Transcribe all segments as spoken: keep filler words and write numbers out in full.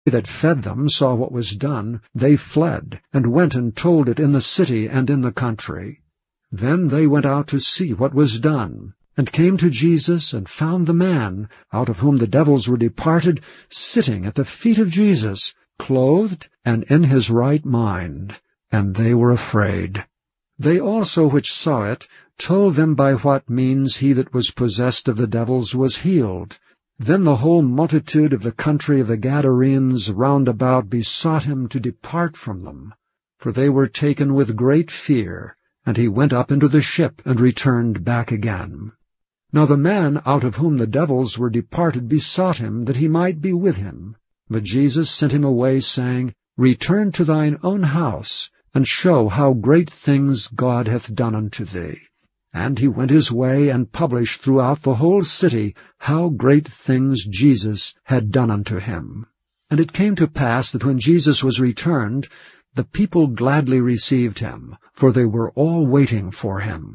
that fed them saw what was done, they fled, and went and told it in the city and in the country. Then they went out to see what was done, and came to Jesus, and found the man, out of whom the devils were departed, sitting at the feet of Jesus, clothed and in his right mind. And they were afraid. They also which saw it told them by what means he that was possessed of the devils was healed. Then the whole multitude of the country of the Gadarenes round about besought him to depart from them, for they were taken with great fear. And he went up into the ship, and returned back again. Now the man out of whom the devils were departed besought him that he might be with him. But Jesus sent him away, saying, Return to thine own house, and show how great things God hath done unto thee. And he went his way, and published throughout the whole city how great things Jesus had done unto him. And it came to pass that when Jesus was returned, the people gladly received him, for they were all waiting for him.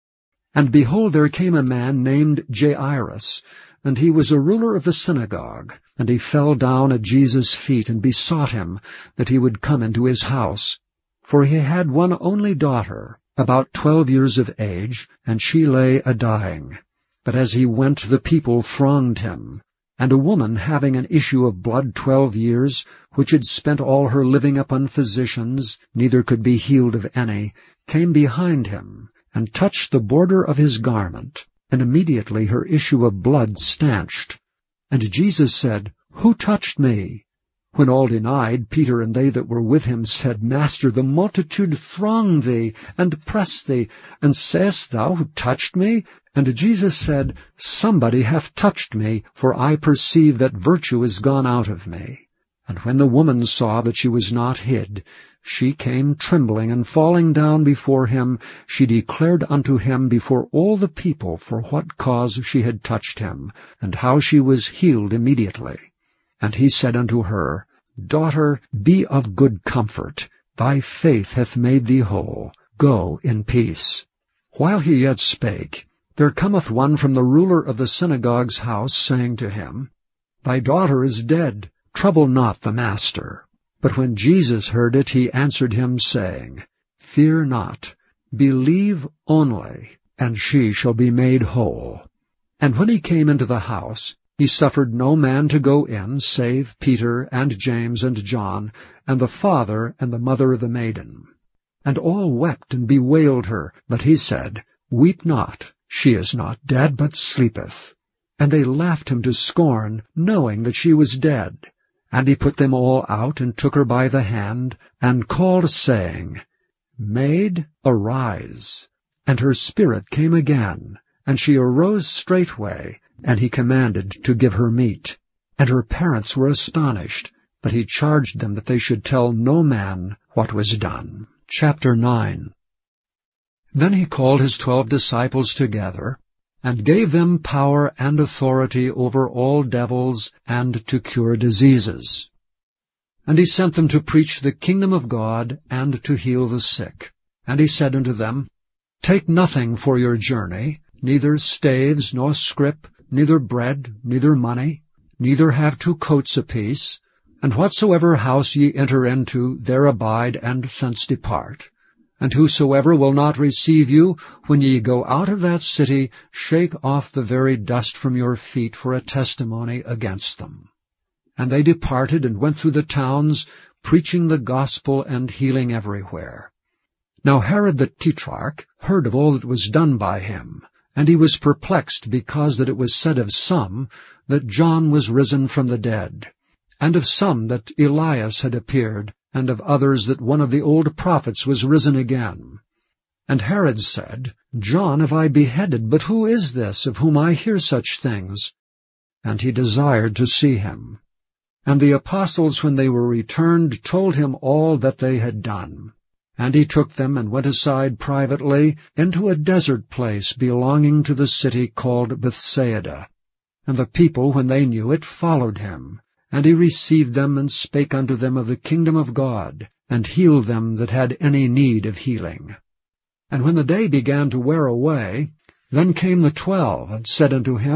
And behold, there came a man named Jairus, and he was a ruler of the synagogue. And he fell down at Jesus' feet, and besought him that he would come into his house. For he had one only daughter, about twelve years of age, and she lay a-dying. But as he went, the people thronged him. And a woman having an issue of blood twelve years, which had spent all her living upon physicians, neither could be healed of any, came behind him, and touched the border of his garment, and immediately her issue of blood stanched. And Jesus said, Who touched me? When all denied, Peter and they that were with him said, Master, the multitude throng thee, and press thee, and sayest thou, Who touched me? And Jesus said, Somebody hath touched me, for I perceive that virtue is gone out of me. And when the woman saw that she was not hid, she came trembling, and falling down before him, she declared unto him before all the people for what cause she had touched him, and how she was healed immediately. And he said unto her, Daughter, be of good comfort. Thy faith hath made thee whole. Go in peace. While he yet spake, there cometh one from the ruler of the synagogue's house, saying to him, Thy daughter is dead. Trouble not the master. But when Jesus heard it, he answered him, saying, Fear not. Believe only, and she shall be made whole. And when he came into the house, he suffered no man to go in, save Peter and James and John, and the father and the mother of the maiden. And all wept and bewailed her. But he said, Weep not, she is not dead, but sleepeth. And they laughed him to scorn, knowing that she was dead. And he put them all out, and took her by the hand, and called, saying, Maid, arise. And her spirit came again, and she arose straightway. And he commanded to give her meat. And her parents were astonished, but he charged them that they should tell no man what was done. Chapter nine. Then he called his twelve disciples together, and gave them power and authority over all devils, and to cure diseases. And he sent them to preach the kingdom of God, and to heal the sick. And he said unto them, Take nothing for your journey, neither staves nor scrip, neither bread, neither money, neither have two coats apiece. And whatsoever house ye enter into, there abide, and thence depart. And whosoever will not receive you, when ye go out of that city, shake off the very dust from your feet for a testimony against them. And they departed, and went through the towns, preaching the gospel and healing everywhere. Now Herod the Tetrarch heard of all that was done by him, and he was perplexed, because that it was said of some that John was risen from the dead, and of some that Elias had appeared, and of others that one of the old prophets was risen again. And Herod said, John have I beheaded, but who is this of whom I hear such things? And he desired to see him. And the apostles, when they were returned, told him all that they had done. And he took them, and went aside privately into a desert place belonging to the city called Bethsaida. And the people, when they knew it, followed him. And he received them, and spake unto them of the kingdom of God, and healed them that had any need of healing. And when the day began to wear away, then came the twelve, and said unto him,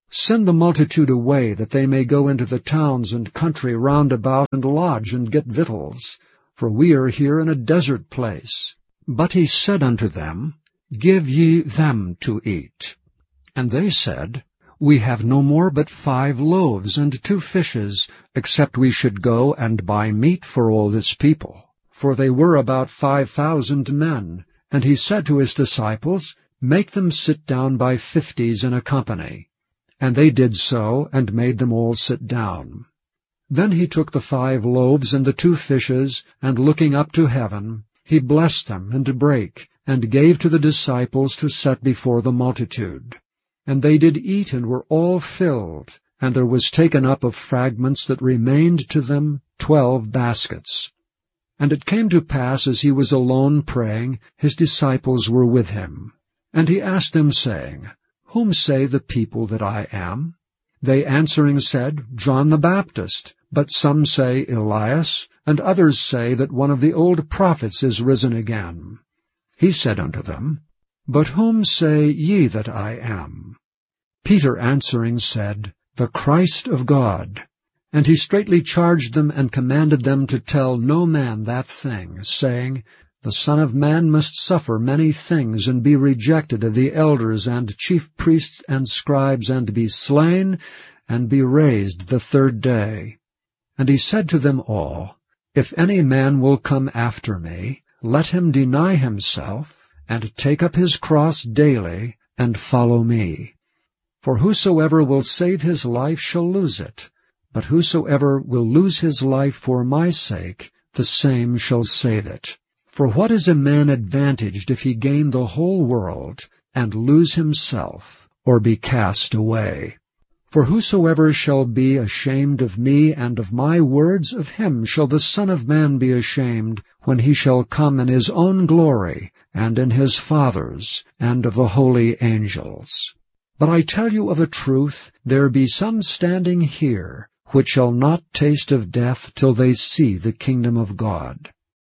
Send the multitude away, that they may go into the towns and country round about, and lodge, and get victuals, for we are here in a desert place. But he said unto them, Give ye them to eat. And they said, We have no more but five loaves and two fishes, except we should go and buy meat for all this people. For they were about five thousand men. And he said to his disciples, Make them sit down by fifties in a company. And they did so, and made them all sit down. Then he took the five loaves and the two fishes, and looking up to heaven, he blessed them, and brake, and gave to the disciples to set before the multitude. And they did eat, and were all filled, and there was taken up of fragments that remained to them twelve baskets. And it came to pass, as he was alone praying, his disciples were with him. And he asked them, saying, Whom say the people that I am? They answering said, John the Baptist, but some say Elias, and others say that one of the old prophets is risen again. He said unto them, But whom say ye that I am? Peter answering said, The Christ of God. And he straitly charged them and commanded them to tell no man that thing, saying, The Son of Man must suffer many things, and be rejected of the elders and chief priests and scribes, and be slain, and be raised the third day. And he said to them all, If any man will come after me, let him deny himself, and take up his cross daily, and follow me. For whosoever will save his life shall lose it, but whosoever will lose his life for my sake, the same shall save it. For what is a man advantaged if he gain the whole world, and lose himself, or be cast away? For whosoever shall be ashamed of me and of my words, of him shall the Son of Man be ashamed, when he shall come in his own glory, and in his Father's, and of the holy angels. But I tell you of a truth, there be some standing here, which shall not taste of death till they see the kingdom of God.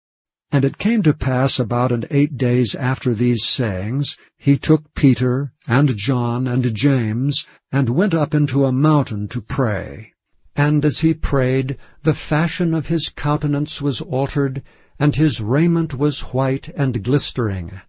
And it came to pass about an eight days after these sayings, he took Peter, and John, and James, and went up into a mountain to pray. And as he prayed, the fashion of his countenance was altered, and his raiment was white and glistering.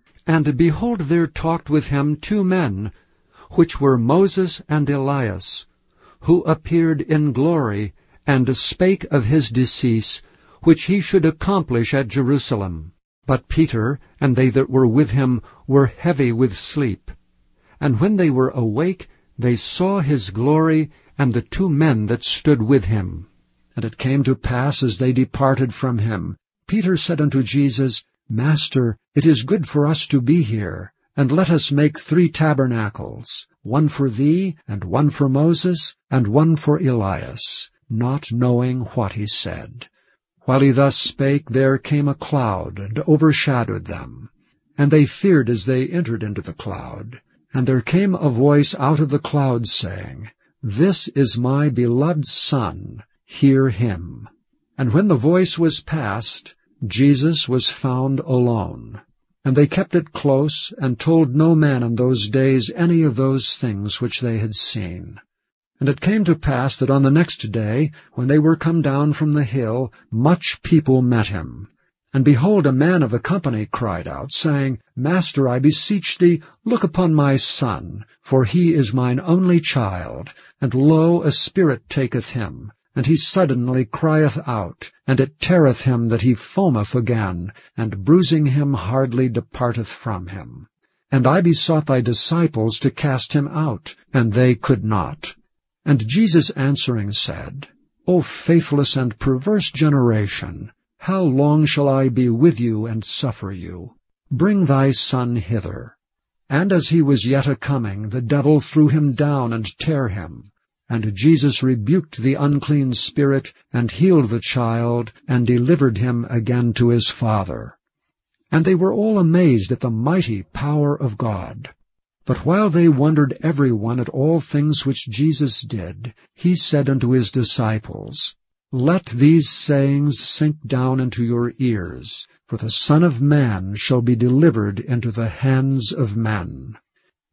And behold, there talked with him two men, which were Moses and Elias, who appeared in glory, and spake of his decease, which he should accomplish at Jerusalem. But Peter, and they that were with him, were heavy with sleep. And when they were awake, they saw his glory, and the two men that stood with him. And it came to pass, as they departed from him, Peter said unto Jesus, Master, it is good for us to be here, and let us make three tabernacles, one for thee, and one for Moses, and one for Elias, not knowing what he said. While he thus spake, there came a cloud, and overshadowed them. And they feared as they entered into the cloud. And there came a voice out of the cloud, saying, This is my beloved Son, hear him. And when the voice was past, Jesus was found alone. And they kept it close, and told no man in those days any of those things which they had seen. And it came to pass that on the next day, when they were come down from the hill, much people met him. And behold, a man of the company cried out, saying, Master, I beseech thee, look upon my son, for he is mine only child, and lo, a spirit taketh him, and he suddenly crieth out, and it teareth him that he foameth again, and bruising him hardly departeth from him. And I besought thy disciples to cast him out, and they could not. And Jesus answering said, O faithless and perverse generation, how long shall I be with you and suffer you? Bring thy son hither. And as he was yet a-coming, the devil threw him down and tare him. And Jesus rebuked the unclean spirit, and healed the child, and delivered him again to his father. And they were all amazed at the mighty power of God. But while they wondered every one at all things which Jesus did, he said unto his disciples, Let these sayings sink down into your ears, for the Son of Man shall be delivered into the hands of men.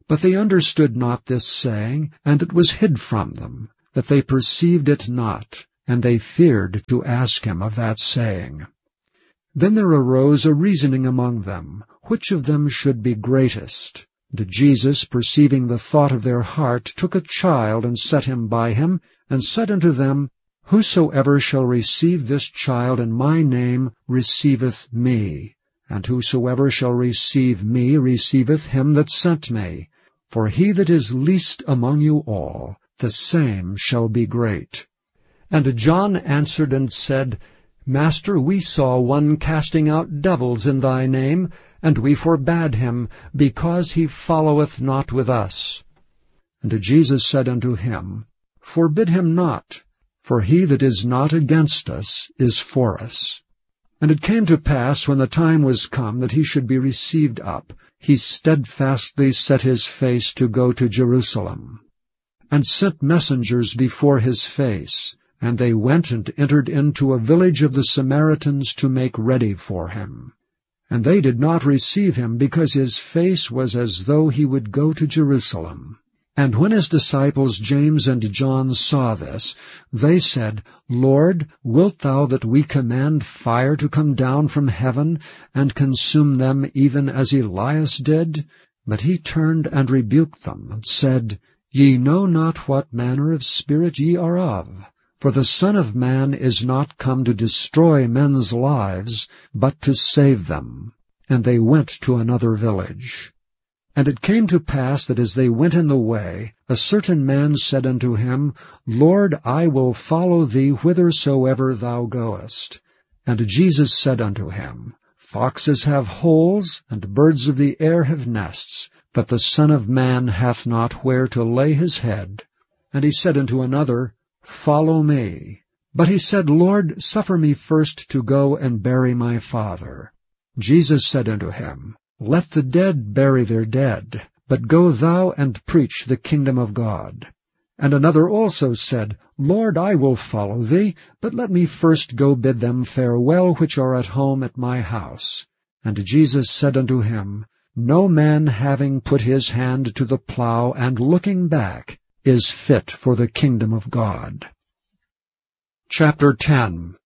But they understood not this saying, and it was hid from them, that they perceived it not, and they feared to ask him of that saying. Then there arose a reasoning among them, which of them should be greatest. And Jesus, perceiving the thought of their heart, took a child, and set him by him, and said unto them, Whosoever shall receive this child in my name receiveth me, and whosoever shall receive me receiveth him that sent me. For he that is least among you all, the same shall be great. And John answered and said, Master, we saw one casting out devils in thy name, and we forbade him, because he followeth not with us. And Jesus said unto him, Forbid him not, for he that is not against us is for us. And it came to pass, when the time was come that he should be received up, he steadfastly set his face to go to Jerusalem, and sent messengers before his face, and they went and entered into a village of the Samaritans to make ready for him. And they did not receive him, because his face was as though he would go to Jerusalem. And when his disciples James and John saw this, they said, Lord, wilt thou that we command fire to come down from heaven, and consume them even as Elias did? But he turned and rebuked them, and said, Ye know not what manner of spirit ye are of. For the Son of Man is not come to destroy men's lives, but to save them. And they went to another village. And it came to pass that as they went in the way, a certain man said unto him, Lord, I will follow thee whithersoever thou goest. And Jesus said unto him, Foxes have holes, and birds of the air have nests, but the Son of Man hath not where to lay his head. And he said unto another, Follow me. But he said, Lord, suffer me first to go and bury my father. Jesus said unto him, Let the dead bury their dead, but go thou and preach the kingdom of God. And another also said, Lord, I will follow thee, but let me first go bid them farewell which are at home at my house. And Jesus said unto him, No man having put his hand to the plough and looking back is fit for the kingdom of God. Chapter ten.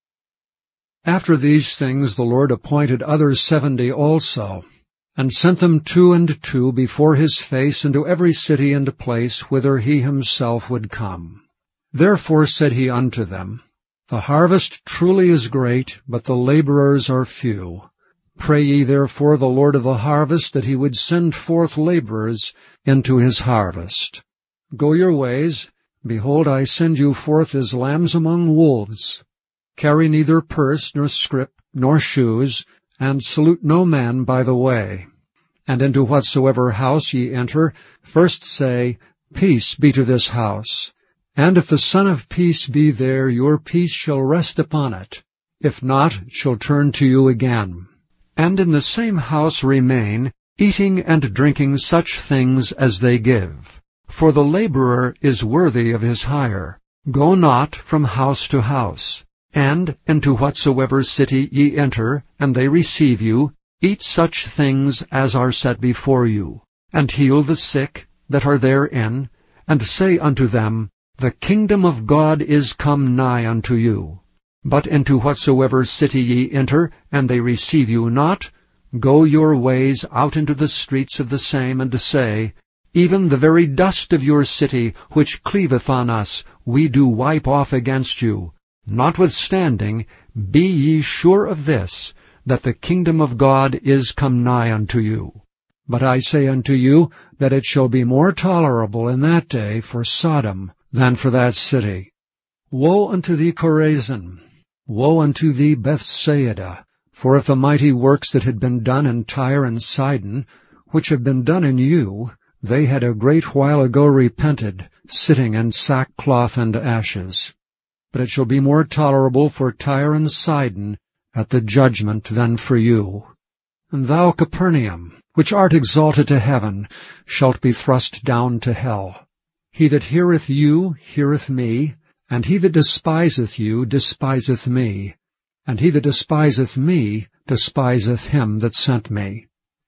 After these things the Lord appointed other seventy also, and sent them two and two before his face into every city and place whither he himself would come. Therefore said he unto them, The harvest truly is great, but the laborers are few. Pray ye therefore the Lord of the harvest that he would send forth laborers into his harvest. Go your ways. Behold, I send you forth as lambs among wolves. Carry neither purse, nor scrip, nor shoes, and salute no man by the way. And into whatsoever house ye enter, first say, Peace be to this house. And if the Son of Peace be there, your peace shall rest upon it. If not, it shall turn to you again. And in the same house remain, eating and drinking such things as they give. For the laborer is worthy of his hire. Go not from house to house. And into whatsoever city ye enter, and they receive you, eat such things as are set before you, and heal the sick that are therein, and say unto them, The kingdom of God is come nigh unto you. But into whatsoever city ye enter, and they receive you not, go your ways out into the streets of the same, and say, Even the very dust of your city, which cleaveth on us, we do wipe off against you. Notwithstanding, be ye sure of this, that the kingdom of God is come nigh unto you. But I say unto you, that it shall be more tolerable in that day for Sodom than for that city. Woe unto thee, Chorazin! Woe unto thee, Bethsaida! For if the mighty works that had been done in Tyre and Sidon, which have been done in you, they had a great while ago repented, sitting in sackcloth and ashes. But it shall be more tolerable for Tyre and Sidon at the judgment than for you. And thou, Capernaum, which art exalted to heaven, shalt be thrust down to hell. He that heareth you heareth me, and he that despiseth you despiseth me, and he that despiseth me despiseth him that sent me.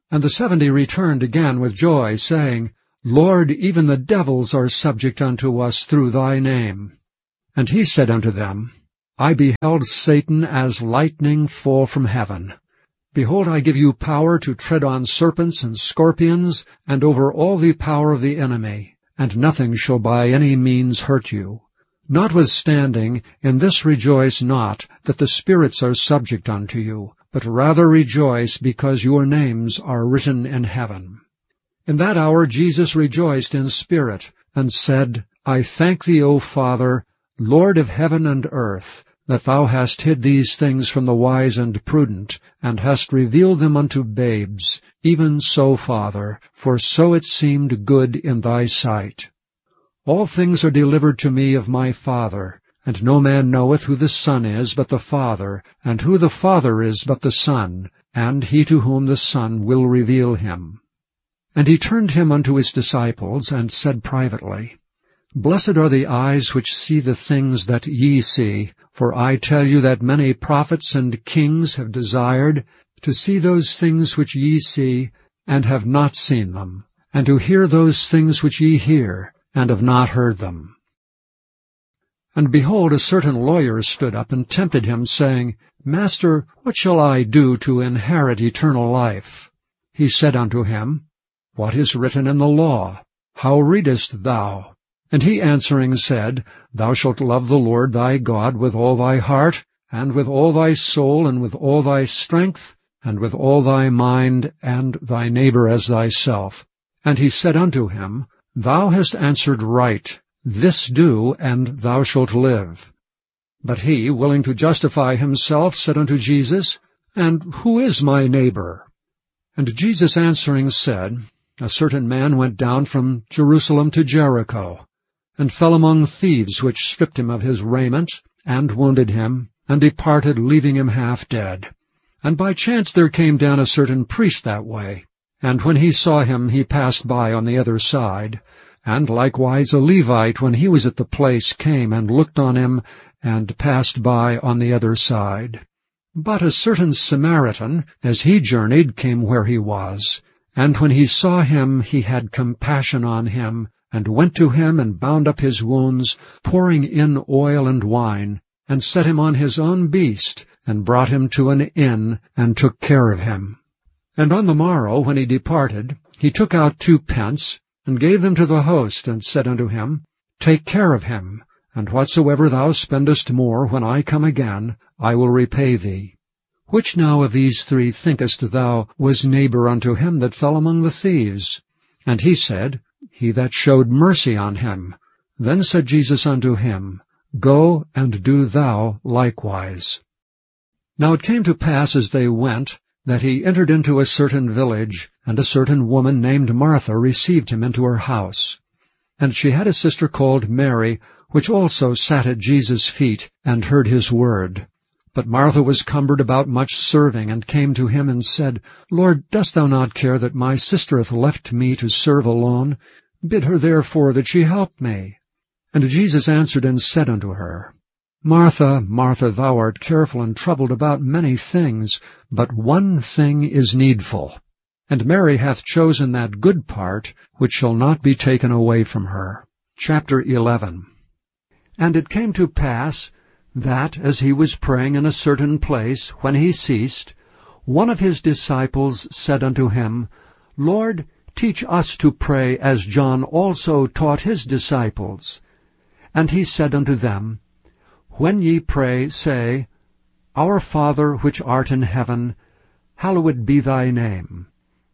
And the seventy returned again with joy, saying, Lord, even the devils are subject unto us through thy name. And he said unto them, I beheld Satan as lightning fall from heaven. Behold, I give you power to tread on serpents and scorpions, and over all the power of the enemy, and nothing shall by any means hurt you. Notwithstanding, in this rejoice not, that the spirits are subject unto you, but rather rejoice because your names are written in heaven. In that hour Jesus rejoiced in spirit, and said, I thank thee, O Father, Lord of heaven and earth, that thou hast hid these things from the wise and prudent, and hast revealed them unto babes. Even so, Father, for so it seemed good in thy sight. All things are delivered to me of my Father, and no man knoweth who the Son is but the Father, and who the Father is but the Son, and he to whom the Son will reveal him. And he turned him unto his disciples, and said privately, Blessed are the eyes which see the things that ye see, for I tell you that many prophets and kings have desired to see those things which ye see, and have not seen them, and to hear those things which ye hear, and have not heard them. And behold, a certain lawyer stood up and tempted him, saying, Master, what shall I do to inherit eternal life? He said unto him, What is written in the law? How readest thou? And he answering said, Thou shalt love the Lord thy God with all thy heart, and with all thy soul, and with all thy strength, and with all thy mind, and thy neighbor as thyself. And he said unto him, Thou hast answered right. This do, and thou shalt live. But he, willing to justify himself, said unto Jesus, And who is my neighbor? And Jesus answering said, A certain man went down from Jerusalem to Jericho, and fell among thieves, which stripped him of his raiment, and wounded him, and departed, leaving him half dead. And by chance there came down a certain priest that way, and when he saw him, he passed by on the other side. And likewise a Levite, when he was at the place, came and looked on him, and passed by on the other side. But a certain Samaritan, as he journeyed, came where he was. And when he saw him, he had compassion on him, and went to him, and bound up his wounds, pouring in oil and wine, and set him on his own beast, and brought him to an inn, and took care of him. And on the morrow, when he departed, he took out two pence, and gave them to the host, and said unto him, Take care of him, and whatsoever thou spendest more, when I come again, I will repay thee. Which now of these three thinkest thou was neighbor unto him that fell among the thieves? And he said, He that showed mercy on him. Then said Jesus unto him, Go, and do thou likewise. Now it came to pass as they went, that he entered into a certain village, and a certain woman named Martha received him into her house. And she had a sister called Mary, which also sat at Jesus' feet, and heard his word. But Martha was cumbered about much serving, and came to him, and said, Lord, dost thou not care that my sister hath left me to serve alone? Bid her therefore that she help me. And Jesus answered and said unto her, Martha, Martha, thou art careful and troubled about many things, but one thing is needful. And Mary hath chosen that good part, which shall not be taken away from her. Chapter eleven. And it came to pass, that, as he was praying in a certain place, when he ceased, one of his disciples said unto him, Lord, teach us to pray, as John also taught his disciples. And he said unto them, When ye pray, say, Our Father which art in heaven, hallowed be thy name.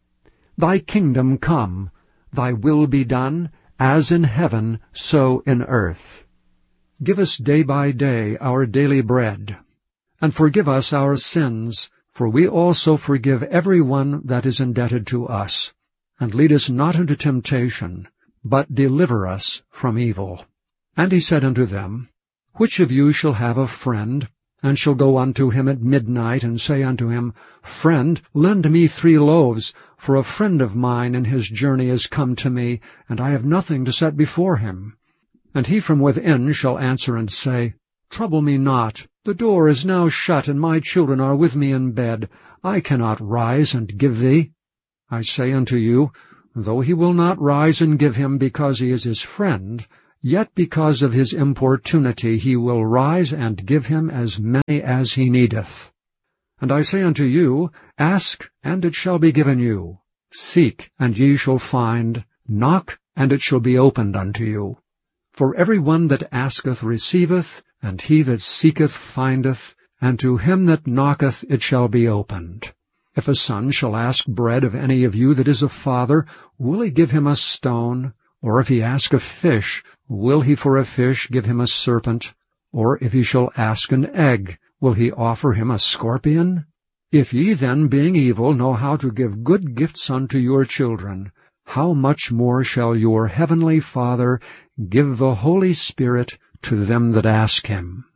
Thy kingdom come, thy will be done, as in heaven, so in earth. Give us day by day our daily bread, and forgive us our sins, for we also forgive every one that is indebted to us. And lead us not into temptation, but deliver us from evil. And he said unto them, Which of you shall have a friend, and shall go unto him at midnight, and say unto him, Friend, lend me three loaves, for a friend of mine in his journey is come to me, and I have nothing to set before him? And he from within shall answer and say, Trouble me not, the door is now shut, and my children are with me in bed. I cannot rise and give thee. I say unto you, though he will not rise and give him because he is his friend, yet because of his importunity he will rise and give him as many as he needeth. And I say unto you, ask, and it shall be given you. Seek, and ye shall find. Knock, and it shall be opened unto you. For every one that asketh receiveth, and he that seeketh findeth, and to him that knocketh it shall be opened. If a son shall ask bread of any of you that is a father, will he give him a stone? Or if he ask a fish, will he for a fish give him a serpent? Or if he shall ask an egg, will he offer him a scorpion? If ye then, being evil, know how to give good gifts unto your children, how much more shall your heavenly Father give the Holy Spirit to them that ask him?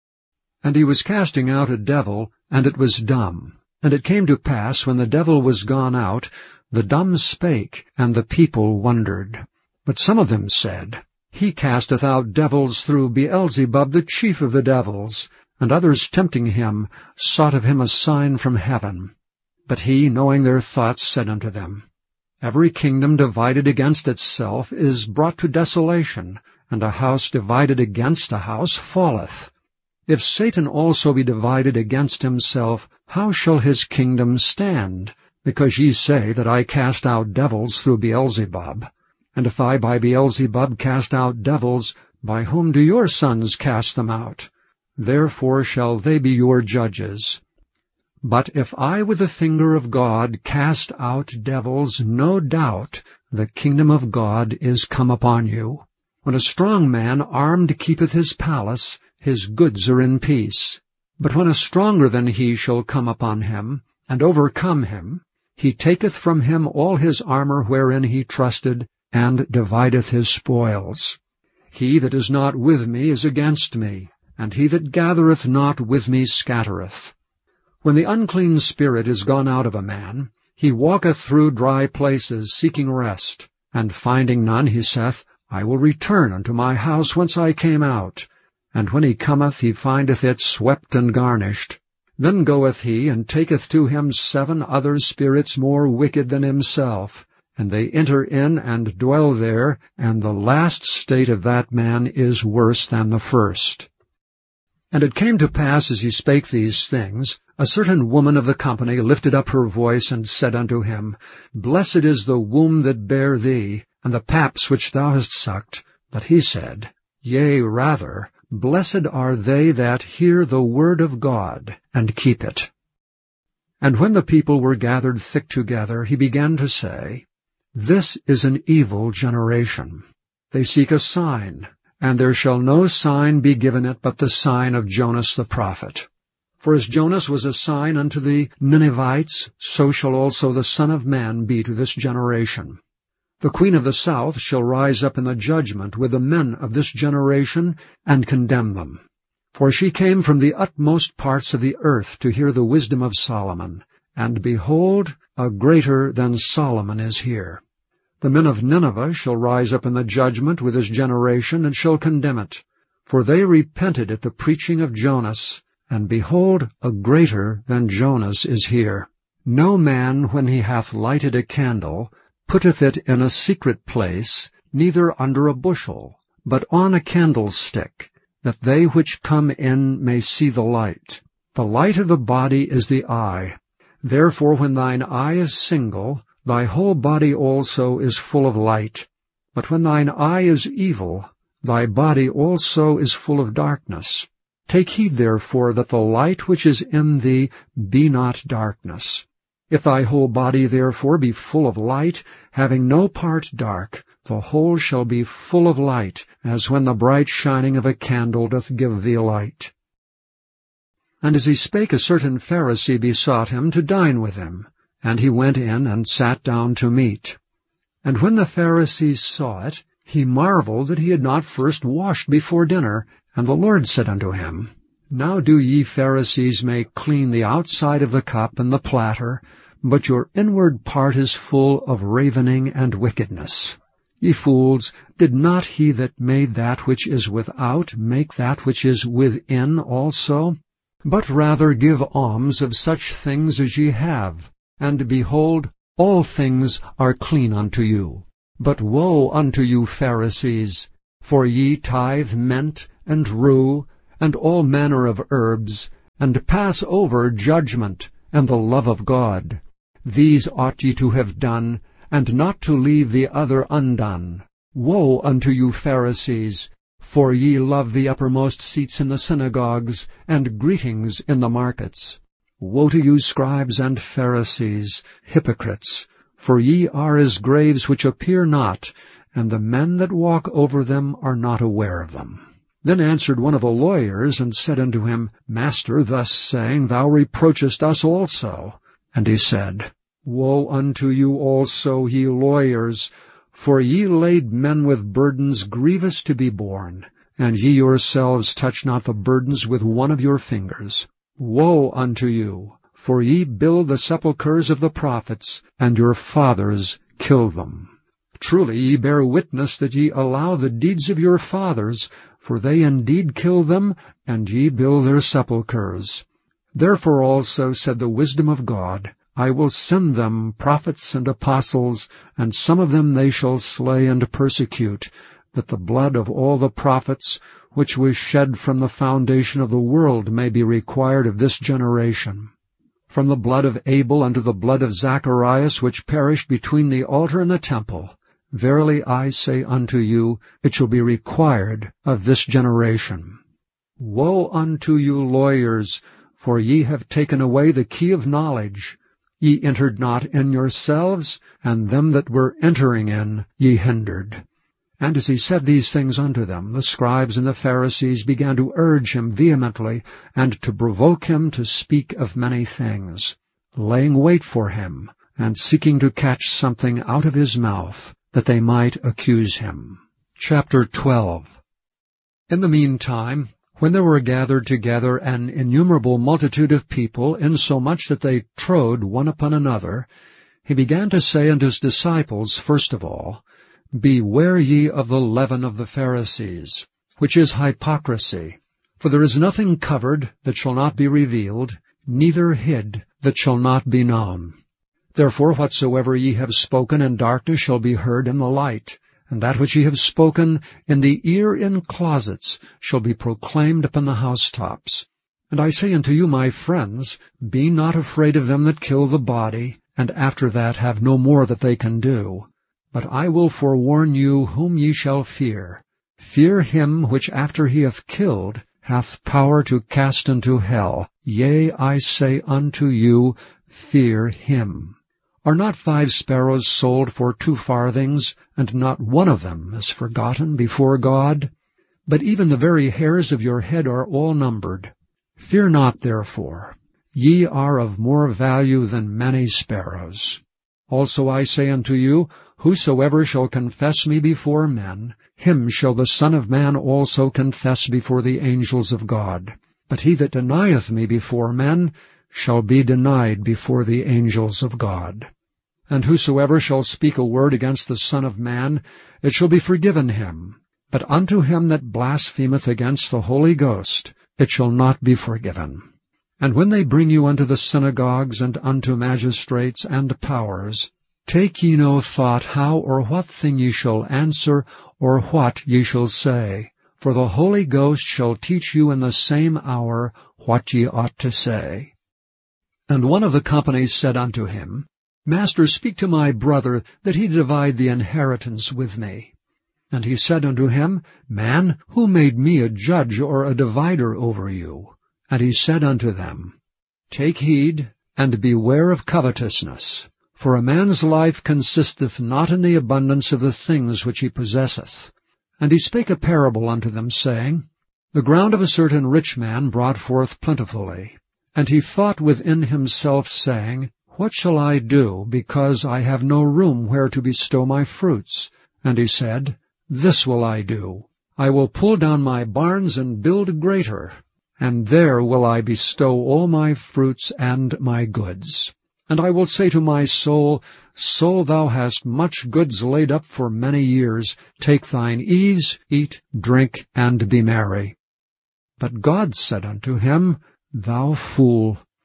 And he was casting out a devil, and it was dumb. And it came to pass, when the devil was gone out, the dumb spake, and the people wondered. But some of them said, He casteth out devils through Beelzebub, the chief of the devils. And others, tempting him, sought of him a sign from heaven. But he, knowing their thoughts, said unto them, Every kingdom divided against itself is brought to desolation, and a house divided against a house falleth. If Satan also be divided against himself, how shall his kingdom stand? Because ye say that I cast out devils through Beelzebub. And if I by Beelzebub cast out devils, by whom do your sons cast them out? Therefore shall they be your judges. But if I with the finger of God cast out devils, no doubt the kingdom of God is come upon you. When a strong man armed keepeth his palace, his goods are in peace. But when a stronger than he shall come upon him, and overcome him, he taketh from him all his armor wherein he trusted, and divideth his spoils. He that is not with me is against me, and he that gathereth not with me scattereth. When the unclean spirit is gone out of a man, he walketh through dry places, seeking rest, and finding none, he saith, I will return unto my house whence I came out. And when he cometh, he findeth it swept and garnished. Then goeth he, and taketh to him seven other spirits more wicked than himself, and they enter in and dwell there, and the last state of that man is worse than the first. And it came to pass, as he spake these things, a certain woman of the company lifted up her voice, and said unto him, Blessed is the womb that bare thee, and the paps which thou hast sucked. But he said, Yea, rather, blessed are they that hear the word of God, and keep it. And when the people were gathered thick together, he began to say, This is an evil generation. They seek a sign, and there shall no sign be given it but the sign of Jonas the prophet. For as Jonas was a sign unto the Ninevites, so shall also the Son of Man be to this generation. The queen of the south shall rise up in the judgment with the men of this generation, and condemn them. For she came from the utmost parts of the earth to hear the wisdom of Solomon, and behold, a greater than Solomon is here. The men of Nineveh shall rise up in the judgment with this generation, and shall condemn it. For they repented at the preaching of Jonas, and behold, a greater than Jonas is here. No man, when he hath lighted a candle, putteth it in a secret place, neither under a bushel, but on a candlestick, that they which come in may see the light. The light of the body is the eye. Therefore when thine eye is single, thy whole body also is full of light. But when thine eye is evil, thy body also is full of darkness. Take heed therefore that the light which is in thee be not darkness. If thy whole body therefore be full of light, having no part dark, the whole shall be full of light, as when the bright shining of a candle doth give thee light. And as he spake, a certain Pharisee besought him to dine with him. And he went in and sat down to meat. And when the Pharisee saw it, he marveled that he had not first washed before dinner. And the Lord said unto him, Now do ye Pharisees make clean the outside of the cup and the platter, but your inward part is full of ravening and wickedness. Ye fools, did not he that made that which is without make that which is within also? But rather give alms of such things as ye have. And behold, all things are clean unto you. But woe unto you, Pharisees! For ye tithe mint and rue, and all manner of herbs, and pass over judgment and the love of God. These ought ye to have done, and not to leave the other undone. Woe unto you, Pharisees! For ye love the uppermost seats in the synagogues, and greetings in the markets. Woe to you, scribes and Pharisees, hypocrites! For ye are as graves which appear not, and the men that walk over them are not aware of them. Then answered one of the lawyers, and said unto him, Master, thus saying, thou reproachest us also. And he said, Woe unto you also, ye lawyers! For ye lade men with burdens grievous to be borne, and ye yourselves touch not the burdens with one of your fingers. Woe unto you! For ye build the sepulchres of the prophets, and your fathers killed them. Truly ye bear witness that ye allow the deeds of your fathers, for they indeed kill them, and ye build their sepulchres. Therefore also said the wisdom of God, I will send them prophets and apostles, and some of them they shall slay and persecute, that the blood of all the prophets, which was shed from the foundation of the world, may be required of this generation. From the blood of Abel unto the blood of Zacharias, which perished between the altar and the temple, verily I say unto you, it shall be required of this generation. Woe unto you, lawyers! For ye have taken away the key of knowledge. Ye entered not in yourselves, and them that were entering in ye hindered. And as he said these things unto them, the scribes and the Pharisees began to urge him vehemently, and to provoke him to speak of many things, laying wait for him, and seeking to catch something out of his mouth, that they might accuse him. Chapter twelve. In the meantime, when there were gathered together an innumerable multitude of people, insomuch that they trode one upon another, he began to say unto his disciples, first of all, Beware ye of the leaven of the Pharisees, which is hypocrisy. For there is nothing covered that shall not be revealed, neither hid that shall not be known. Therefore whatsoever ye have spoken in darkness shall be heard in the light, and that which ye have spoken in the ear in closets shall be proclaimed upon the housetops. And I say unto you, my friends, be not afraid of them that kill the body, and after that have no more that they can do. But I will forewarn you whom ye shall fear. Fear him which after he hath killed hath power to cast into hell. Yea, I say unto you, fear him. Are not five sparrows sold for two farthings, and not one of them is forgotten before God? But even the very hairs of your head are all numbered. Fear not, therefore. Ye are of more value than many sparrows. Also I say unto you, whosoever shall confess me before men, him shall the Son of Man also confess before the angels of God. But he that denieth me before men shall be denied before the angels of God. And whosoever shall speak a word against the Son of Man, it shall be forgiven him. But unto him that blasphemeth against the Holy Ghost, it shall not be forgiven. And when they bring you unto the synagogues and unto magistrates and powers, take ye no thought how or what thing ye shall answer, or what ye shall say. For the Holy Ghost shall teach you in the same hour what ye ought to say. And one of the company said unto him, Master, speak to my brother, that he divide the inheritance with me. And he said unto him, Man, who made me a judge or a divider over you? And he said unto them, Take heed, and beware of covetousness. For a man's life consisteth not in the abundance of the things which he possesseth. And he spake a parable unto them, saying, The ground of a certain rich man brought forth plentifully. And he thought within himself, saying, What shall I do, because I have no room where to bestow my fruits? And he said, This will I do. I will pull down my barns and build greater, and there will I bestow all my fruits and my goods. And I will say to my soul, Soul, thou hast much goods laid up for many years. Take thine ease, eat, drink, and be merry. But God said unto him, Thou fool,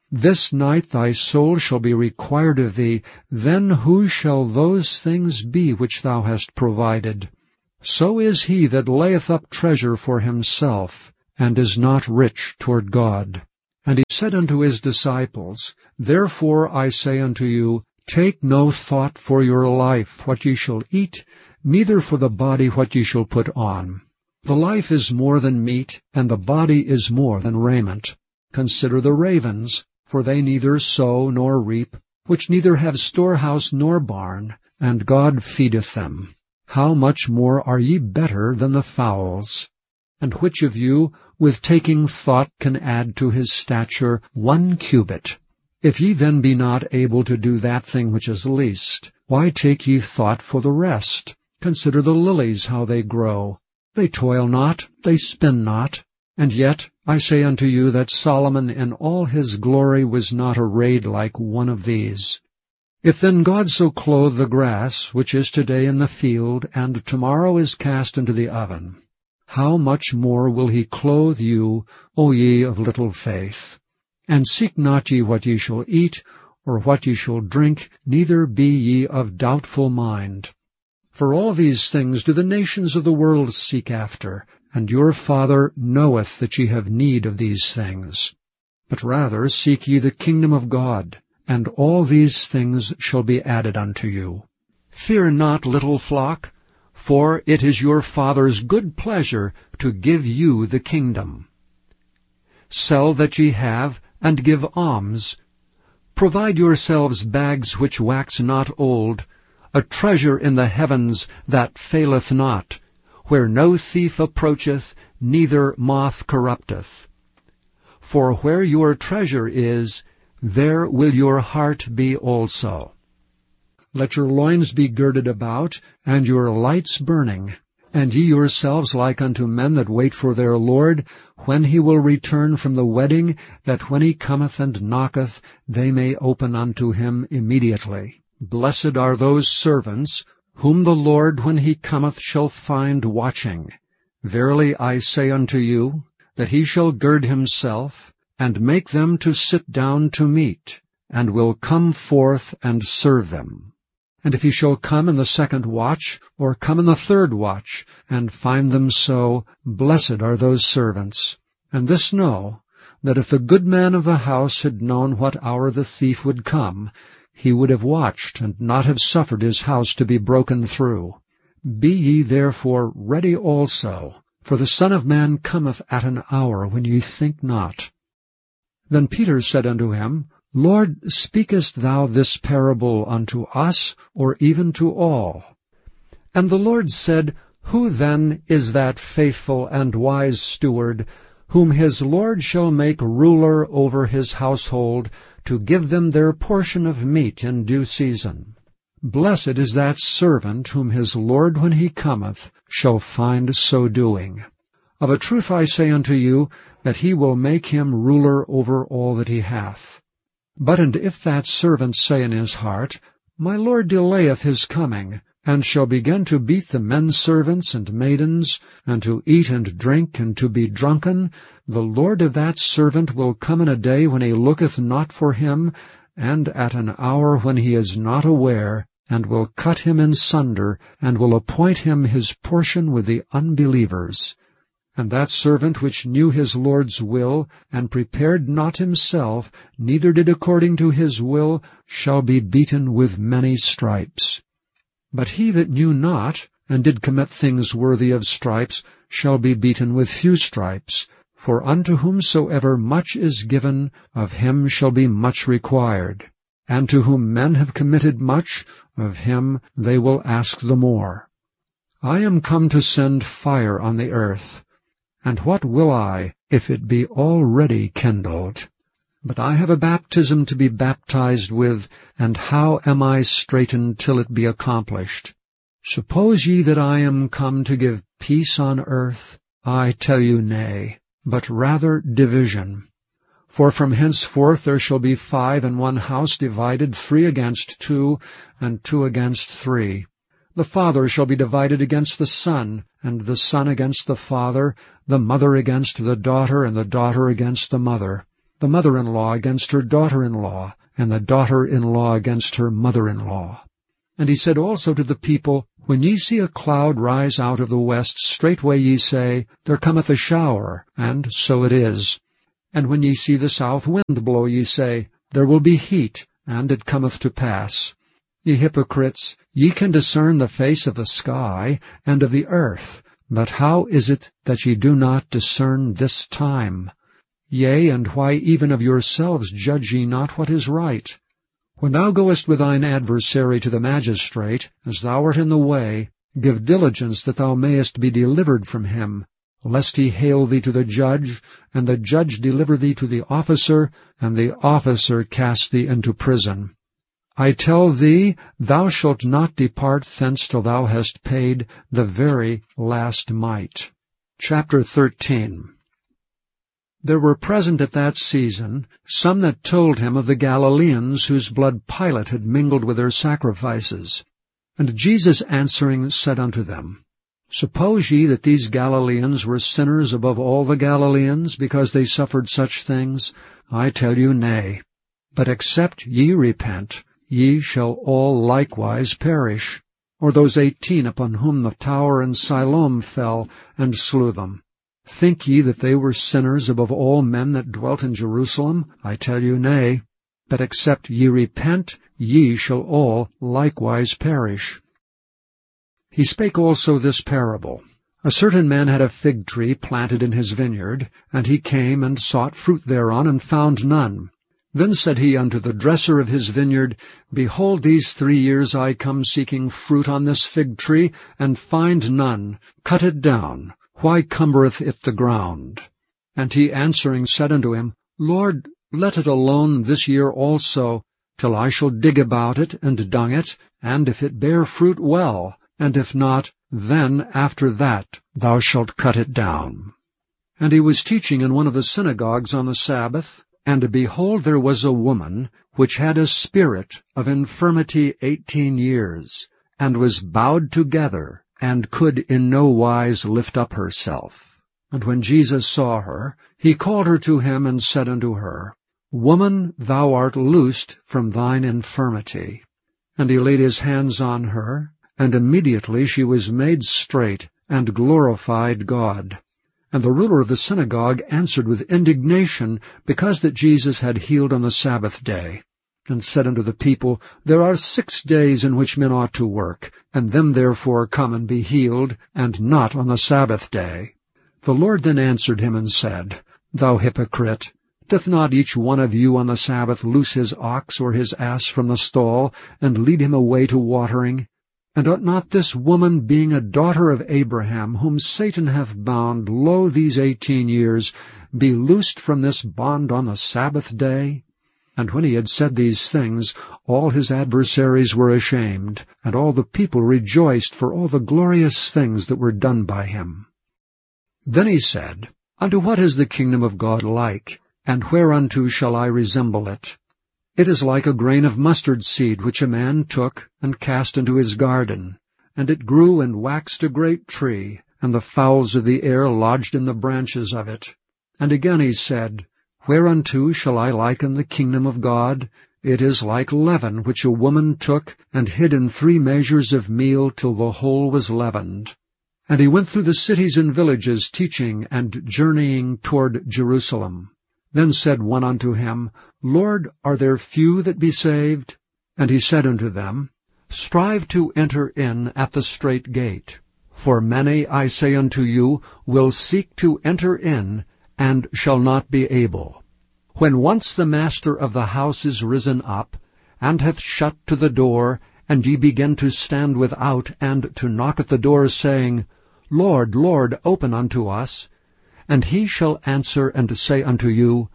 This night thy soul shall be required of thee, then who shall those things be which thou hast provided? So is he that layeth up treasure for himself, and is not rich toward God. And he said unto his disciples, Therefore I say unto you, take no thought for your life, what ye shall eat, neither for the body what ye shall put on. The life is more than meat, and the body is more than raiment. Consider the ravens, for they neither sow nor reap, which neither have storehouse nor barn, and God feedeth them. How much more are ye better than the fowls? And which of you, with taking thought, can add to his stature one cubit? If ye then be not able to do that thing which is least, why take ye thought for the rest? Consider the lilies how they grow. They toil not, they spin not. And yet I say unto you that Solomon in all his glory was not arrayed like one of these. If then God so clothe the grass, which is today in the field, and tomorrow is cast into the oven, how much more will he clothe you, O ye of little faith? And seek not ye what ye shall eat, or what ye shall drink, neither be ye of doubtful mind. For all these things do the nations of the world seek after, and your Father knoweth that ye have need of these things. But rather seek ye the kingdom of God, and all these things shall be added unto you. Fear not, little flock, for it is your Father's good pleasure to give you the kingdom. Sell that ye have, and give alms. Provide yourselves bags which wax not old, a treasure in the heavens that faileth not, where no thief approacheth, neither moth corrupteth. For where your treasure is, there will your heart be also. Let your loins be girded about, and your lights burning, and ye yourselves like unto men that wait for their Lord, when he will return from the wedding, that when he cometh and knocketh, they may open unto him immediately. Blessed are those servants, whom the Lord when he cometh shall find watching. Verily I say unto you, that he shall gird himself, and make them to sit down to meat, and will come forth and serve them. And if he shall come in the second watch, or come in the third watch, and find them so, blessed are those servants. And this know, that if the good man of the house had known what hour the thief would come, he would have watched, and not have suffered his house to be broken through. Be ye therefore ready also, for the Son of Man cometh at an hour when ye think not. Then Peter said unto him, Lord, speakest thou this parable unto us, or even to all? And the Lord said, Who then is that faithful and wise steward, whom his Lord shall make ruler over his household, to give them their portion of meat in due season? Blessed is that servant whom his Lord when he cometh shall find so doing. Of a truth I say unto you, that he will make him ruler over all that he hath. But and if that servant say in his heart, My Lord delayeth his coming, and shall begin to beat the men servants and maidens, and to eat and drink, and to be drunken, the Lord of that servant will come in a day when he looketh not for him, and at an hour when he is not aware, and will cut him in sunder, and will appoint him his portion with the unbelievers. And that servant which knew his Lord's will, and prepared not himself, neither did according to his will, shall be beaten with many stripes. But he that knew not, and did commit things worthy of stripes, shall be beaten with few stripes. For unto whomsoever much is given, of him shall be much required. And to whom men have committed much, of him they will ask the more. I am come to send fire on the earth. And what will I, if it be already kindled? But I have a baptism to be baptized with, and how am I straitened till it be accomplished? Suppose ye that I am come to give peace on earth? I tell you nay, but rather division. For from henceforth there shall be five in one house divided, three against two, and two against three. The father shall be divided against the son, and the son against the father, the mother against the daughter, and the daughter against the mother. the mother-in-law against her daughter-in-law, and the daughter-in-law against her mother-in-law. And he said also to the people, When ye see a cloud rise out of the west, straightway ye say, There cometh a shower, and so it is. And when ye see the south wind blow, ye say, There will be heat, and it cometh to pass. Ye hypocrites, ye can discern the face of the sky and of the earth, but how is it that ye do not discern this time? Yea, and why even of yourselves judge ye not what is right? When thou goest with thine adversary to the magistrate, as thou art in the way, give diligence that thou mayest be delivered from him, lest he hale thee to the judge, and the judge deliver thee to the officer, and the officer cast thee into prison. I tell thee, thou shalt not depart thence till thou hast paid the very last mite. Chapter thirteen. There were present at that season some that told him of the Galileans whose blood Pilate had mingled with their sacrifices. And Jesus answering said unto them, Suppose ye that these Galileans were sinners above all the Galileans, because they suffered such things? I tell you, nay. But except ye repent, ye shall all likewise perish. Or those eighteen upon whom the tower in Siloam fell, and slew them. Think ye that they were sinners above all men that dwelt in Jerusalem? I tell you, nay. But except ye repent, ye shall all likewise perish. He spake also this parable. A certain man had a fig tree planted in his vineyard, and he came and sought fruit thereon, and found none. Then said he unto the dresser of his vineyard, Behold, these three years I come seeking fruit on this fig tree, and find none. Cut it down. Why cumbereth it the ground? And he answering said unto him, Lord, let it alone this year also, till I shall dig about it, and dung it, and if it bear fruit, well, and if not, then after that thou shalt cut it down. And he was teaching in one of the synagogues on the Sabbath, and behold, there was a woman which had a spirit of infirmity eighteen years, and was bowed together, and could in no wise lift up herself. And when Jesus saw her, he called her to him, and said unto her, Woman, thou art loosed from thine infirmity. And he laid his hands on her, and immediately she was made straight, and glorified God. And the ruler of the synagogue answered with indignation, because that Jesus had healed on the Sabbath day, and said unto the people, There are six days in which men ought to work, and them therefore come and be healed, and not on the Sabbath day. The Lord then answered him and said, Thou hypocrite, doth not each one of you on the Sabbath loose his ox or his ass from the stall, and lead him away to watering? And ought not this woman, being a daughter of Abraham, whom Satan hath bound, lo, these eighteen years, be loosed from this bond on the Sabbath day? And when he had said these things, all his adversaries were ashamed, and all the people rejoiced for all the glorious things that were done by him. Then he said, Unto what is the kingdom of God like, and whereunto shall I resemble it? It is like a grain of mustard seed, which a man took and cast into his garden. And it grew and waxed a great tree, and the fowls of the air lodged in the branches of it. And again he said, Whereunto shall I liken the kingdom of God? It is like leaven, which a woman took and hid in three measures of meal till the whole was leavened. And he went through the cities and villages, teaching and journeying toward Jerusalem. Then said one unto him, Lord, are there few that be saved? And he said unto them, Strive to enter in at the strait gate. For many, I say unto you, will seek to enter in, and shall not be able. When once the master of the house is risen up, and hath shut to the door, and ye begin to stand without, and to knock at the door, saying, Lord, Lord, open unto us. And he shall answer and say unto you,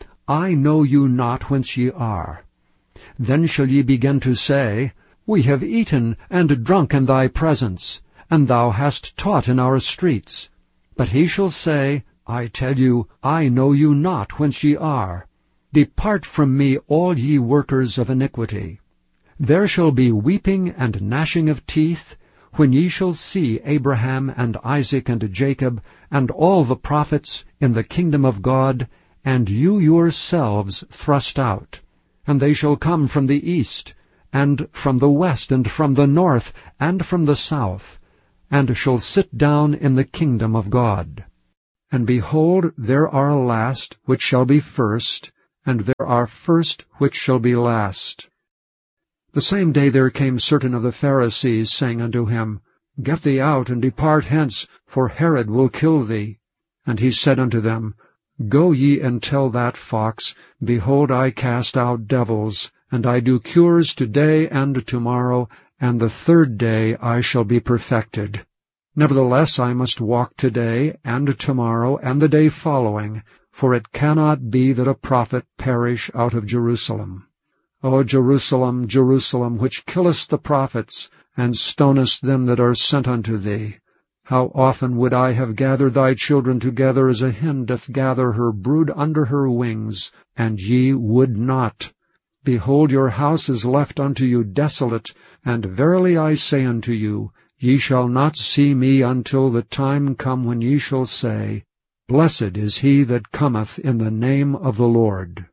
I know you not whence ye are. Then shall ye begin to say, We have eaten and drunk in thy presence, and thou hast taught in our streets. But he shall say, I tell you, I know you not whence ye are. Depart from me, all ye workers of iniquity. There shall be weeping and gnashing of teeth, when ye shall see Abraham and Isaac and Jacob and all the prophets in the kingdom of God, and you yourselves thrust out. And they shall come from the east, and from the west, and from the north, and from the south, and shall sit down in the kingdom of God. And behold, there are last which shall be first, and there are first which shall be last. The same day there came certain of the Pharisees, saying unto him, Get thee out, and depart hence, for Herod will kill thee. And he said unto them, Go ye and tell that fox, Behold, I cast out devils, and I do cures today and tomorrow, and the third day I shall be perfected. Nevertheless I must walk today, and tomorrow, and the day following, for it cannot be that a prophet perish out of Jerusalem. O Jerusalem, Jerusalem, which killest the prophets, and stonest them that are sent unto thee, how often would I have gathered thy children together as a hen doth gather her brood under her wings, and ye would not. Behold, your house is left unto you desolate, and verily I say unto you, Ye shall not see me until the time come when ye shall say, Blessed is he that cometh in the name of the Lord.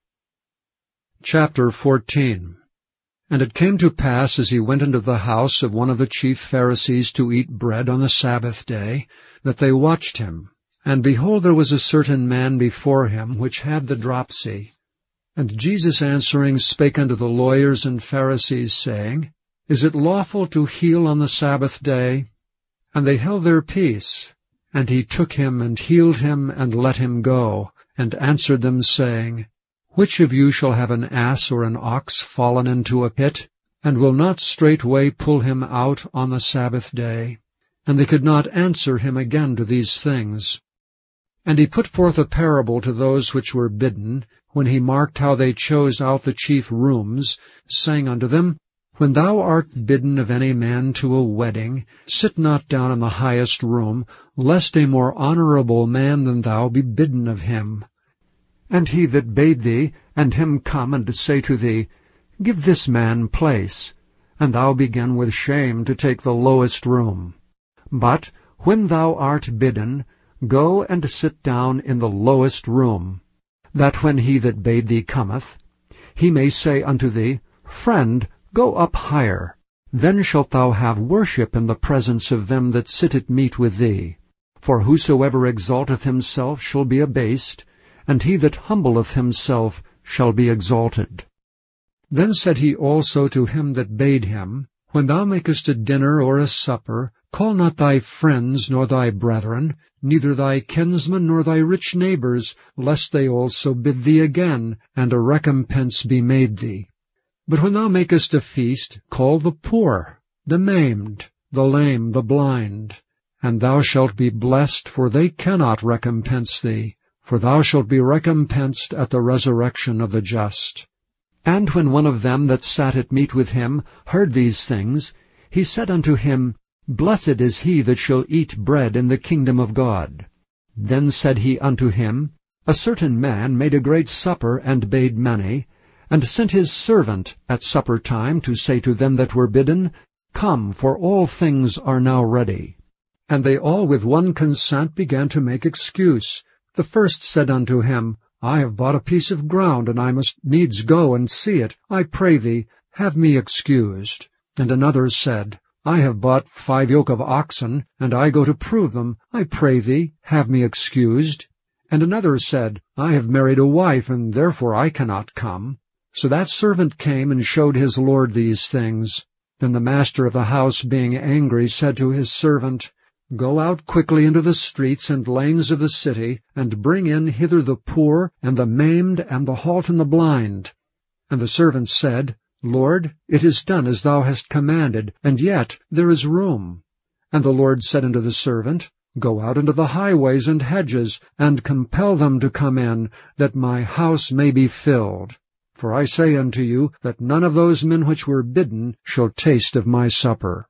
Chapter fourteen. And it came to pass, as he went into the house of one of the chief Pharisees to eat bread on the Sabbath day, that they watched him. And behold, there was a certain man before him which had the dropsy. And Jesus answering spake unto the lawyers and Pharisees, saying, Is it lawful to heal on the Sabbath day? And they held their peace. And he took him, and healed him, and let him go, and answered them, saying, Which of you shall have an ass or an ox fallen into a pit, and will not straightway pull him out on the Sabbath day? And they could not answer him again to these things. And he put forth a parable to those which were bidden, when he marked how they chose out the chief rooms, saying unto them, When thou art bidden of any man to a wedding, sit not down in the highest room, lest a more honorable man than thou be bidden of him. And he that bade thee, and him come and say to thee, Give this man place, and thou begin with shame to take the lowest room. But when thou art bidden, go and sit down in the lowest room, that when he that bade thee cometh, he may say unto thee, Friend, go up higher. Then shalt thou have worship in the presence of them that sit at meat with thee. For whosoever exalteth himself shall be abased, and he that humbleth himself shall be exalted. Then said he also to him that bade him, When thou makest a dinner or a supper, call not thy friends nor thy brethren, neither thy kinsmen nor thy rich neighbors, lest they also bid thee again, and a recompense be made thee. But when thou makest a feast, call the poor, the maimed, the lame, the blind, and thou shalt be blessed, for they cannot recompense thee, for thou shalt be recompensed at the resurrection of the just. And when one of them that sat at meat with him heard these things, he said unto him, Blessed is he that shall eat bread in the kingdom of God. Then said he unto him, A certain man made a great supper, and bade many, and sent his servant at supper time to say to them that were bidden, Come, for all things are now ready. And they all with one consent began to make excuse. The first said unto him, I have bought a piece of ground, and I must needs go and see it. I pray thee, have me excused. And another said, I have bought five yoke of oxen, and I go to prove them. I pray thee, have me excused. And another said, I have married a wife, and therefore I cannot come. So that servant came and showed his lord these things. Then the master of the house, being angry, said to his servant, Go out quickly into the streets and lanes of the city, and bring in hither the poor, and the maimed, and the halt, and the blind. And the servant said, Lord, it is done as thou hast commanded, and yet there is room. And the Lord said unto the servant, Go out into the highways and hedges, and compel them to come in, that my house may be filled. For I say unto you, that none of those men which were bidden shall taste of my supper.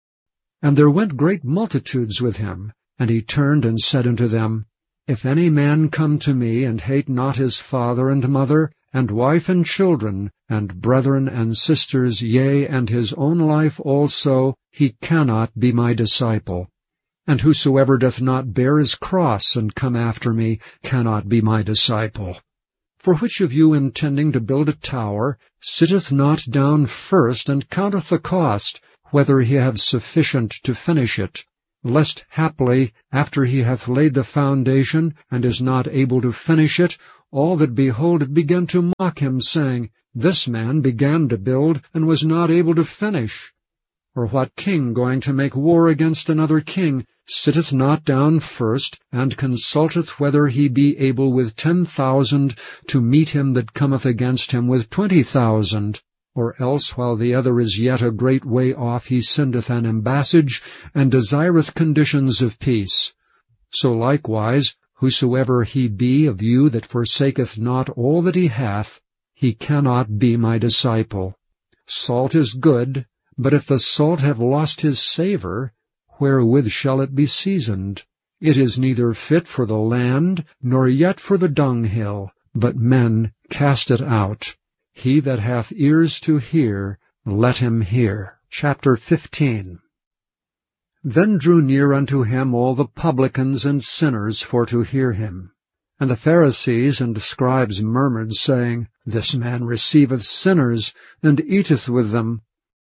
And there went great multitudes with him, and he turned and said unto them, If any man come to me, and hate not his father and mother, and wife and children, and brethren and sisters, yea, and his own life also, he cannot be my disciple. And whosoever doth not bear his cross and come after me cannot be my disciple. For which of you, intending to build a tower, sitteth not down first, and counteth the cost, whether he have sufficient to finish it? Lest haply, after he hath laid the foundation, and is not able to finish it, all that behold it begin to mock him, saying, This man began to build, and was not able to finish. Or what king, going to make war against another king, sitteth not down first, and consulteth whether he be able with ten thousand to meet him that cometh against him with twenty thousand? Or else, while the other is yet a great way off, he sendeth an embassage, and desireth conditions of peace. So likewise, whosoever he be of you that forsaketh not all that he hath, he cannot be my disciple. Salt is good, but if the salt have lost his savour, wherewith shall it be seasoned? It is neither fit for the land, nor yet for the dunghill, but men cast it out. He that hath ears to hear, let him hear. Chapter fifteen. Then drew near unto him all the publicans and sinners for to hear him. And the Pharisees and scribes murmured, saying, This man receiveth sinners, and eateth with them.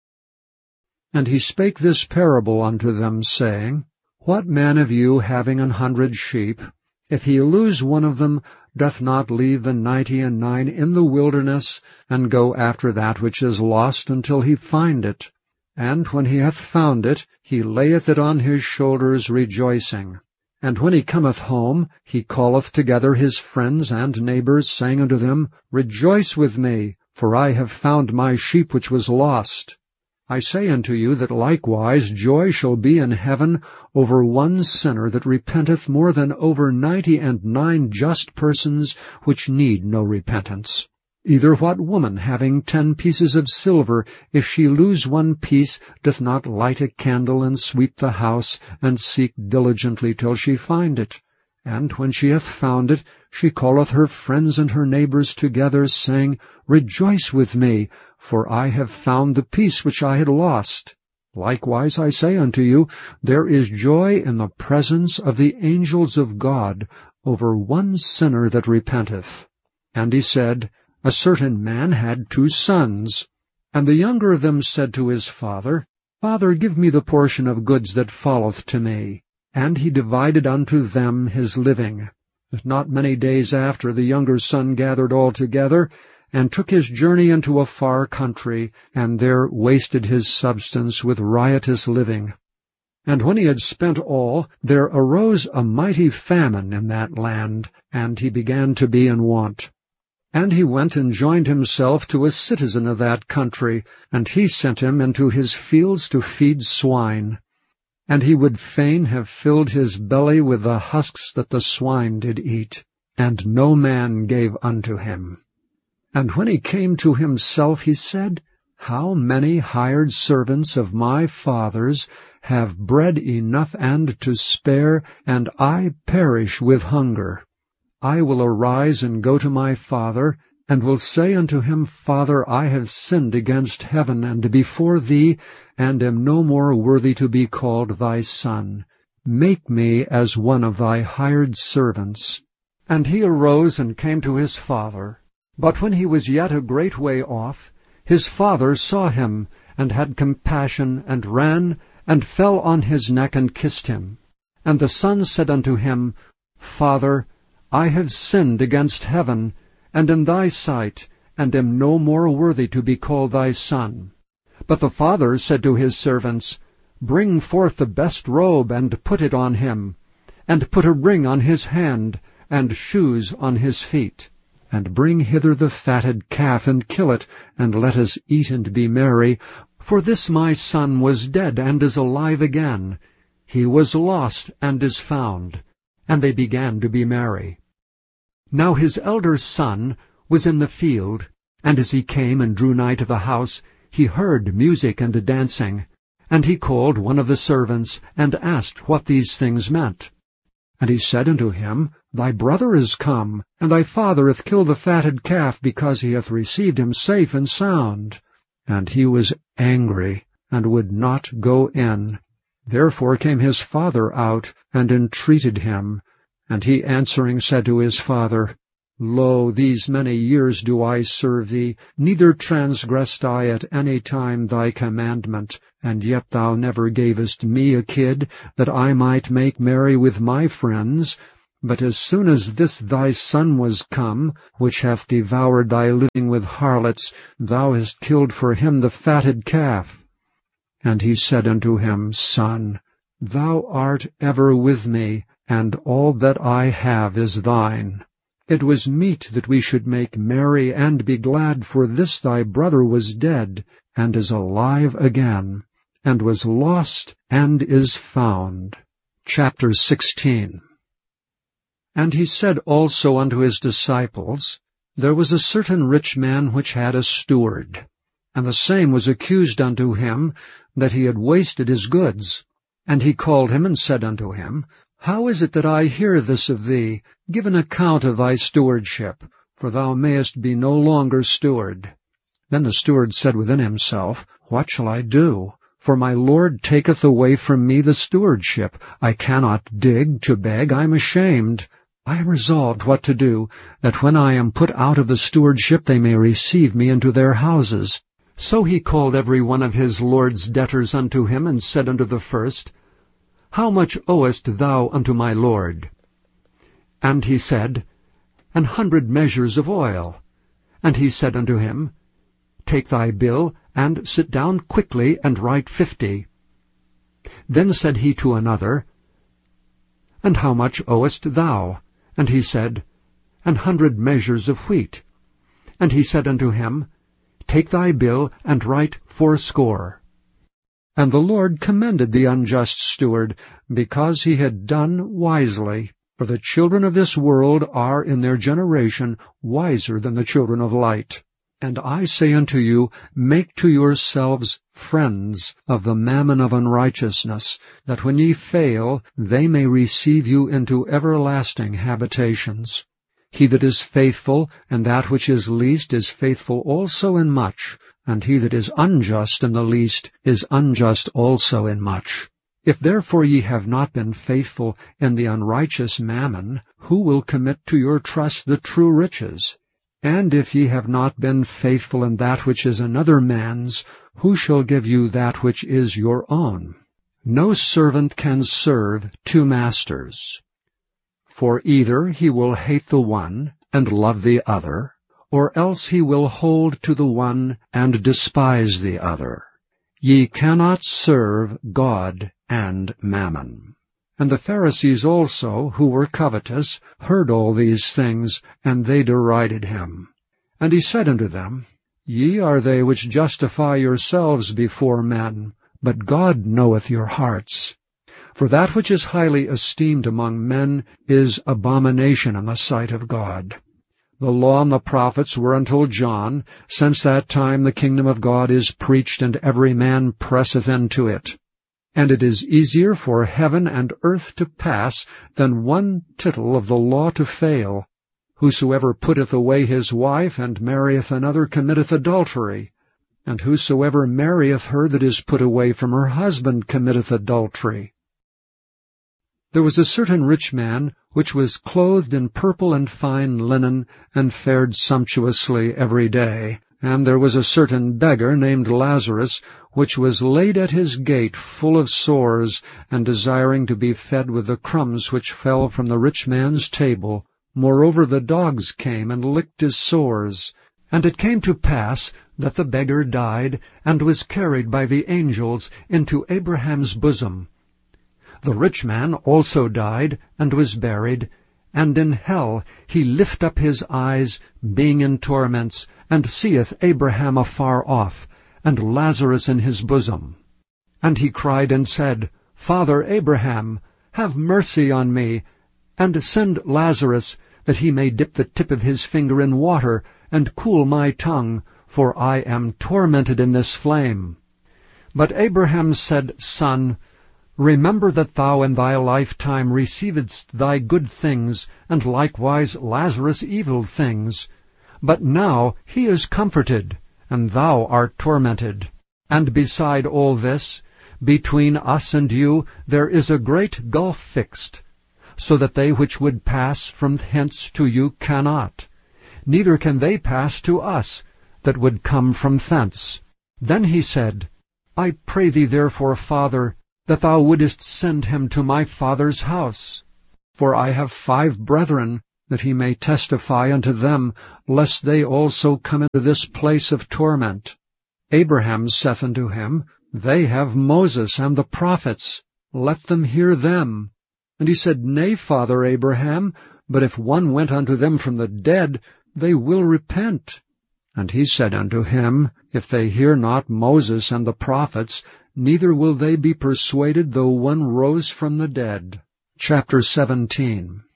And he spake this parable unto them, saying, What man of you, having an hundred sheep, if he lose one of them, doth not leave the ninety and nine in the wilderness, and go after that which is lost until he find it? And when he hath found it, he layeth it on his shoulders, rejoicing. And when he cometh home, he calleth together his friends and neighbors, saying unto them, Rejoice with me, for I have found my sheep which was lost. I say unto you that likewise joy shall be in heaven over one sinner that repenteth more than over ninety and nine just persons which need no repentance. Either what woman, having ten pieces of silver, if she lose one piece, doth not light a candle, and sweep the house, and seek diligently till she find it? And when she hath found it, she calleth her friends and her neighbors together, saying, Rejoice with me, for I have found the piece which I had lost. Likewise I say unto you, there is joy in the presence of the angels of God over one sinner that repenteth. And he said, A certain man had two sons. And the younger of them said to his father, Father, give me the portion of goods that falleth to me. And he divided unto them his living. Not many days after, the younger son gathered all together, and took his journey into a far country, and there wasted his substance with riotous living. And when he had spent all, there arose a mighty famine in that land, and he began to be in want. And he went and joined himself to a citizen of that country, and he sent him into his fields to feed swine. And he would fain have filled his belly with the husks that the swine did eat, and no man gave unto him. And when he came to himself, he said, How many hired servants of my father's have bread enough and to spare, and I perish with hunger? I will arise and go to my father, and will say unto him, Father, I have sinned against heaven and before thee, and am no more worthy to be called thy son. Make me as one of thy hired servants. And he arose and came to his father. But when he was yet a great way off, his father saw him, and had compassion, and ran, and fell on his neck, and kissed him. And the son said unto him, Father, I have sinned against heaven, and in thy sight, and am no more worthy to be called thy son. But the father said to his servants, Bring forth the best robe, and put it on him, and put a ring on his hand, and shoes on his feet. And bring hither the fatted calf, and kill it, and let us eat and be merry. For this my son was dead, and is alive again. He was lost, and is found. And they began to be merry. Now his elder son was in the field, and as he came and drew nigh to the house, he heard music and dancing. And he called one of the servants, and asked what these things meant. And he said unto him, Thy brother is come, and thy father hath killed the fatted calf, because he hath received him safe and sound. And he was angry, and would not go in. Therefore came his father out, and entreated him. And he answering said to his father, Lo, these many years do I serve thee, neither transgressed I at any time thy commandment, and yet thou never gavest me a kid, that I might make merry with my friends. But as soon as this thy son was come, which hath devoured thy living with harlots, thou hast killed for him the fatted calf. And he said unto him, Son, thou art ever with me, and all that I have is thine. It was meet that we should make merry and be glad, for this thy brother was dead, and is alive again, and was lost, and is found. Chapter sixteen. And he said also unto his disciples, There was a certain rich man which had a steward, and the same was accused unto him that he had wasted his goods. And he called him and said unto him, How is it that I hear this of thee? Give an account of thy stewardship, for thou mayest be no longer steward. Then the steward said within himself, What shall I do? For my Lord taketh away from me the stewardship. I cannot dig to beg, I am ashamed. I am resolved what to do, that when I am put out of the stewardship they may receive me into their houses. So he called every one of his Lord's debtors unto him, and said unto the first, How much owest thou unto my Lord? And he said, An hundred measures of oil. And he said unto him, Take thy bill, and sit down quickly, and write fifty. Then said he to another, And how much owest thou? And he said, An hundred measures of wheat. And he said unto him, Take thy bill, and write fourscore. And the Lord commended the unjust steward, because he had done wisely. For the children of this world are in their generation wiser than the children of light. And I say unto you, make to yourselves friends of the mammon of unrighteousness, that when ye fail, they may receive you into everlasting habitations. He that is faithful in that which is least is faithful also in much, and he that is unjust in the least is unjust also in much. If therefore ye have not been faithful in the unrighteous mammon, who will commit to your trust the true riches? And if ye have not been faithful in that which is another man's, who shall give you that which is your own? No servant can serve two masters. For either he will hate the one, and love the other, or else he will hold to the one, and despise the other. Ye cannot serve God and mammon. And the Pharisees also, who were covetous, heard all these things, and they derided him. And he said unto them, Ye are they which justify yourselves before men, but God knoweth your hearts. For that which is highly esteemed among men is abomination in the sight of God. The law and the prophets were until John. Since that time the kingdom of God is preached, and every man presseth into it. And it is easier for heaven and earth to pass than one tittle of the law to fail. Whosoever putteth away his wife, and marrieth another, committeth adultery. And whosoever marrieth her that is put away from her husband committeth adultery. There was a certain rich man, which was clothed in purple and fine linen, and fared sumptuously every day. And there was a certain beggar named Lazarus, which was laid at his gate full of sores, and desiring to be fed with the crumbs which fell from the rich man's table. Moreover the dogs came and licked his sores. And it came to pass that the beggar died, and was carried by the angels into Abraham's bosom. The rich man also died, and was buried, and in hell he lift up his eyes, being in torments, and seeth Abraham afar off, and Lazarus in his bosom. And he cried and said, Father Abraham, have mercy on me, and send Lazarus, that he may dip the tip of his finger in water, and cool my tongue, for I am tormented in this flame. But Abraham said, Son, remember that thou in thy lifetime receivedst thy good things, and likewise Lazarus evil things. But now he is comforted, and thou art tormented. And beside all this, Between us and you there is a great gulf fixed, so that they which would pass from hence to you cannot, neither can they pass to us that would come from thence. Then he said, I pray thee therefore, Father, that thou wouldest send him to my father's house. For I have five brethren, that he may testify unto them, lest they also come into this place of torment. Abraham saith unto him, They have Moses and the prophets, let them hear them. And he said, Nay, Father Abraham, but if one went unto them from the dead, they will repent. And he said unto him, If they hear not Moses and the prophets, neither will they be persuaded though one rose from the dead. Chapter seventeen.